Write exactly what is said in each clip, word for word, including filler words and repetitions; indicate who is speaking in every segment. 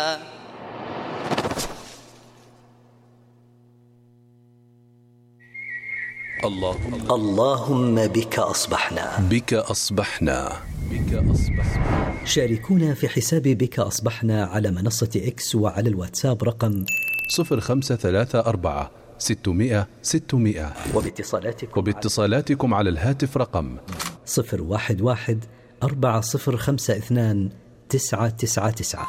Speaker 1: الله
Speaker 2: اللهم بك أصبحنا
Speaker 1: بك أصبحنا بك أصبحنا.
Speaker 2: شاركونا في حساب بك أصبحنا على منصة إكس وعلى الواتساب رقم
Speaker 1: صفر خمسة ثلاثة أربعة ستمائة ستمائة،
Speaker 2: وباتصالاتكم,
Speaker 1: وباتصالاتكم على الهاتف رقم
Speaker 2: صفر واحد واحد أربعة صفر خمسة اثنان تسعة تسعة تسعة.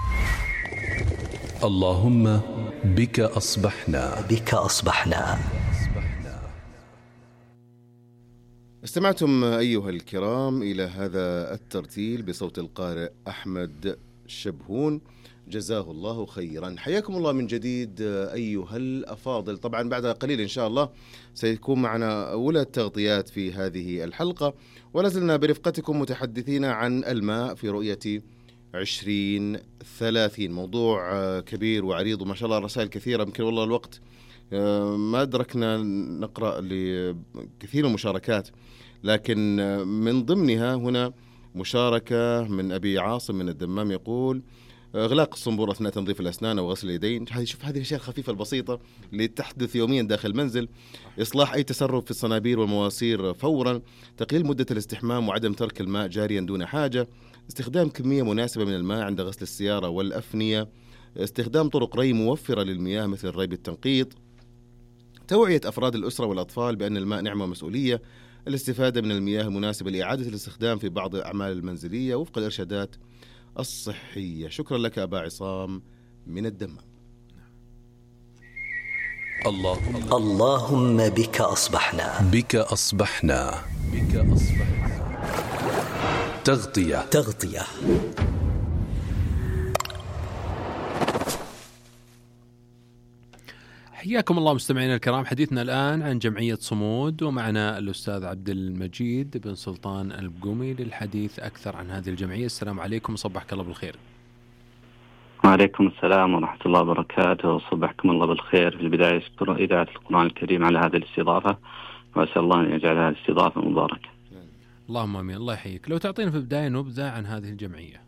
Speaker 1: اللهم بك أصبحنا
Speaker 2: بك أصبحنا.
Speaker 3: استمعتم أيها الكرام إلى هذا الترتيل بصوت القارئ أحمد شبهون، جزاه الله خيرا. حياكم الله من جديد أيها الأفاضل. طبعا بعد قليل إن شاء الله سيكون معنا أولى التغطيات في هذه الحلقة، ولازلنا برفقتكم متحدثين عن الماء في رؤية عشرين ثلاثين. موضوع كبير وعريض وما شاء الله رسائل كثيرة، يمكن والله الوقت ما أدركنا نقرأ لكثير من المشاركات، لكن من ضمنها هنا مشاركة من أبي عاصم من الدمام يقول إغلاق الصنبور أثناء تنظيف الأسنان أو غسل اليدين. شوف هذه الأشياء الخفيفة البسيطة اللي تحدث يوميا داخل المنزل. إصلاح أي تسرب في الصنابير والمواسير فورا. تقليل مدة الاستحمام وعدم ترك الماء جاريا دون حاجة. استخدام كمية مناسبة من الماء عند غسل السيارة والأفنية. استخدام طرق ري موفرة للمياه مثل الري بالتنقيط. توعية أفراد الأسرة والأطفال بأن الماء نعمة ومسؤولية. الاستفادة من المياه المناسبة لإعادة الاستخدام في بعض الأعمال المنزلية وفق الإرشادات الصحية. شكرا لك أبا عصام من الدمام.
Speaker 1: اللهم
Speaker 2: اللهم بك أصبحنا
Speaker 1: بك أصبحنا بك أصبحنا. تغطية
Speaker 2: تغطية.
Speaker 4: حياكم الله مستمعينا الكرام. حديثنا الآن عن جمعية صمود، ومعنا الأستاذ عبد المجيد بن سلطان البقومي للحديث أكثر عن هذه الجمعية. السلام عليكم وصبحك الله بالخير.
Speaker 5: وعليكم السلام ورحمة الله وبركاته، وصبحكم الله بالخير. في البداية أشكر إذاعة القرآن الكريم على هذه الاستضافة، وأسأل الله أن يجعل هذه الاستضافة مباركة.
Speaker 4: اللهم آمين. الله يحييك. لو تعطينا في البداية نبذة عن هذه الجمعية.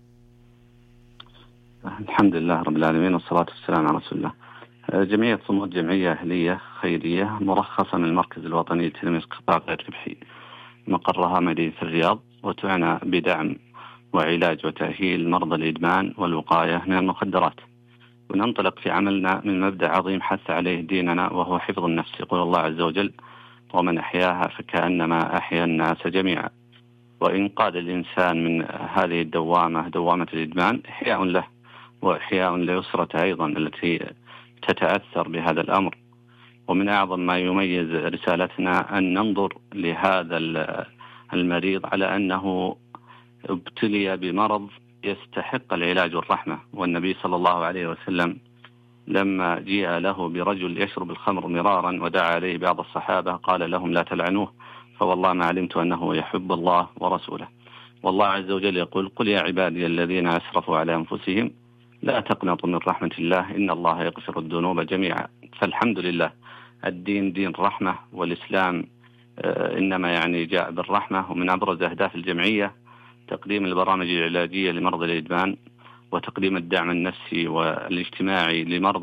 Speaker 5: الحمد لله رب العالمين والصلاة والسلام على رسول الله. جمعية صمود جمعية أهلية خيرية مرخصة من المركز الوطني لتنمية القطاع غير ربحي، مقرها مدينة الرياض، وتعنى بدعم وعلاج وتأهيل مرضى الإدمان والوقاية من المخدرات. وننطلق في عملنا من مبدأ عظيم حث عليه ديننا، وهو حفظ النفس. يقول الله عز وجل: ومن أحياها فكأنما أحيا الناس جميعا. وإنقاذ الإنسان من هذه الدوامة، دوامة الإدمان، إحياء له وإحياء لأسرته أيضا التي تتأثر بهذا الأمر. ومن أعظم ما يميز رسالتنا أن ننظر لهذا المريض على أنه ابتلي بمرض يستحق العلاج والرحمة. والنبي صلى الله عليه وسلم لما جيء له برجل يشرب الخمر مرارا ودعا عليه بعض الصحابة قال لهم: لا تلعنوه، فوالله ما علمت أنه يحب الله ورسوله. والله عز وجل يقول: قل يا عبادي الذين أسرفوا على أنفسهم لا تقنطوا من رحمة الله إن الله يغفر الذنوب جميعا. فالحمد لله الدين دين رحمة، والإسلام إنما يعني جاء بالرحمة. ومن أبرز أهداف الجمعية تقديم البرامج العلاجية لمرضى الإدمان، وتقديم الدعم النفسي والاجتماعي لمرضى